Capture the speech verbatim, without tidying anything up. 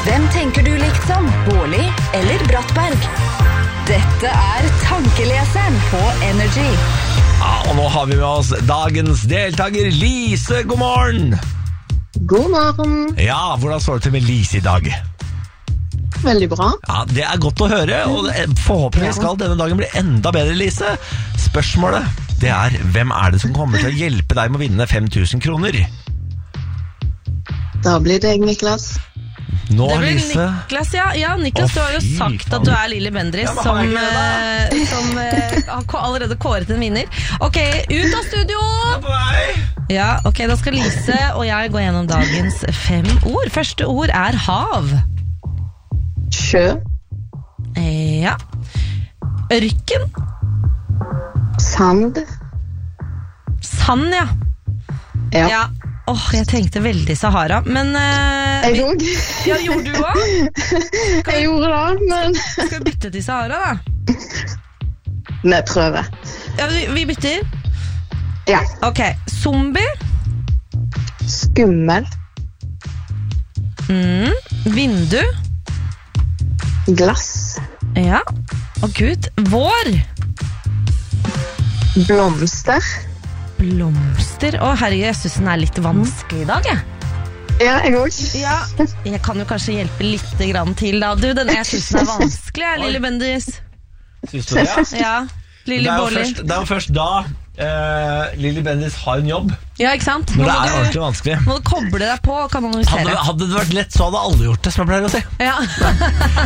Hvem tenker du liksom? Bårli eller Brattberg? Dette er Tankeleseren på Energy. Ja, og nå har vi med oss dagens deltaker, Lise. God morgen. God morgen. Ja, hvordan står det til med Lise i dag? Veldig bra. Ja, det er godt å høre, og forhåpentligvis skal denne dagen bli enda bedre, Lise. Spørsmålet, det er, hvem er det som kommer til å hjelpe deg med å vinne fem tusen kroner? Da blir det Niklas. Nå, Det blir Lise. Niklas, ja. ja Niklas, Å, du har jo fy sagt faen. at du er Lilly Bendriss, Ja, men som, har jeg ikke det, eh, som eh, har ko- allerede kåret en vinner. Ok, ut av studio! På vei. Ja, ok, da skal Lise og jeg gå gjennom dagens fem ord. Første ord er hav. Sjø. Eh, Ja. Ørken. Sand. Sand, ja. Ja. Ja. Åh, jeg tenkte veldig Sahara, men eh, Jeg vi, òg. ja, gjorde du også? Jeg gjorde det, men Skal vi bytte til Sahara, da? vi prøver. Ja, vi, vi bytter. Ja. Ok, zombie. Skummel. Mm. Vindu. Glass. Ja. Å Gud, vår. Blomster. Blomster. Å herregud, jeg synes den er litt vanskelig i dag, jeg. Ja, jeg òg. Ja, jeg kan jo kanskje hjelpe litt grann til da. Du, den, jeg synes den er vanskelig, jeg, Lilly Bendriss. Syns du det? Ja. Ja, Det Lilly er jo Bårli. først, det er jo først da uh, Lilly Bendriss har en jobb, Ja, ikke sant? når Nå det er må ordentlig du, vanskelig. må du koble deg på og Hadde, kanalisere. hadde det vært lett, så hadde alle gjort det, som jeg pleier å si. Ja.